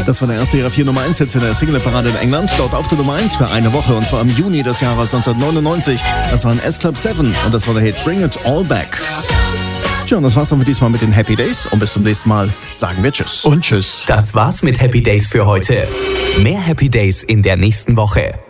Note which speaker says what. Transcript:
Speaker 1: Das war der erste ihrer 4 Nummer 1 Hits in der Singleparade in England. Dort auf der Nummer 1 für eine Woche, und zwar im Juni des Jahres 1999. Das war ein S-Club 7 und das war der Hit Bring It All Back. Tja, und das war's dann für diesmal mit den Happy Days. Und bis zum nächsten Mal sagen wir Tschüss.
Speaker 2: Und Tschüss.
Speaker 3: Das war's mit Happy Days für heute. Mehr Happy Days in der nächsten Woche.